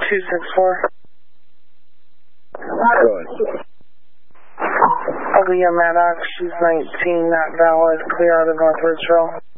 264. Good. Aaliyah Maddox, she's 19, not valid. Clear out of North Ridgeville.